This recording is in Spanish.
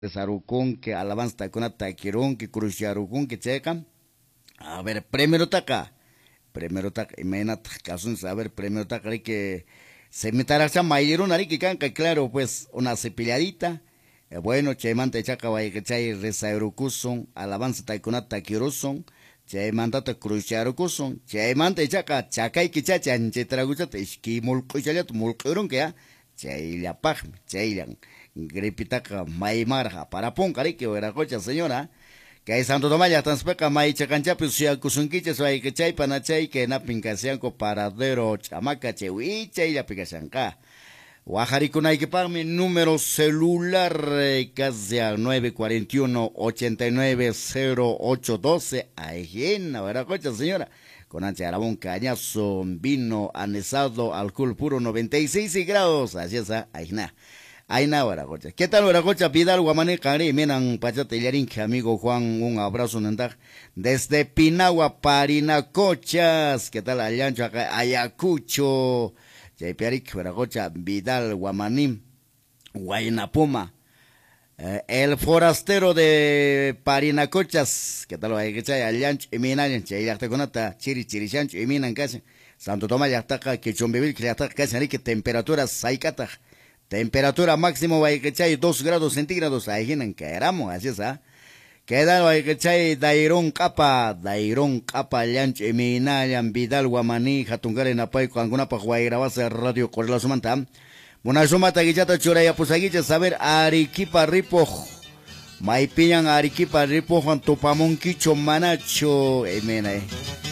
Sarukun que alabanza takuna takirun que cruciarukun que checan. A ver, primero taka, imagínate, casun, a ver, primero taka, hay que se metaracha mayerun, ari que canca, claro, pues, una cepilladita, bueno, chemante chaca, vaya que chay, resairukusun, alabanza takuna takirusun, chaymanta ta cruciarukusun, chaymante chaca, chacay que chacha, anchetragucha, te esqui mulcuchalet, mulcurun que ya, chaylapaj, chaylan, gripitaka, maymarja, para punkari, que era cocha, señora, que hay Santo Tomás transpeca maicha canchapi suya kusunquiche suay que chay panachay que na pincasianco paradero chamaca chehuicha y la picasanca. Guajarikunay que mi número celular casi a 941-890812. Ajena, ¿verdad, cocha, señora? Con ancha arabón cañazo, vino anesado, alcohol puro 96 grados. Así es, ajena. Ay, na, Guaracocha. ¿Qué tal, Guaracocha? Pidal, Guamaní, Cari, Minan, Pachata, Yarinque, amigo Juan, un abrazo, Nendag. Desde Pinagua, Parinacochas. ¿Qué tal, Allancho, acá, Ayacucho? Chaypiaric, Guaracocha, Vidal, Guamaní, Guaynapuma. El forastero de Parinacochas. ¿Qué tal, Guaracocha? Allancho, y Minan, Chayactaconata, Chirichancho, y Minan, casi. Santo Tomás, Yactaca, Quichombibil, que Yactaca, casi, que temperaturas, Saicata. Temperatura máximo Guayquechay 2 grados centígrados. Ahí en Caeramo, así es, ¿ah? Queda Guayquechay Dairón Capa, Llanch, Eminayan, Vidal, Guamaní, Jatungare, Napay, Cangunapa, Guayrabasa, Radio Correla Sumanta. Monazuma, Taguillata, Choraya, Pusaguilla, saber, Arequipa, Ripo, Maipiñan, Arequipa, Ripo, Juan Topamón, Quicho, Manacho, Emena,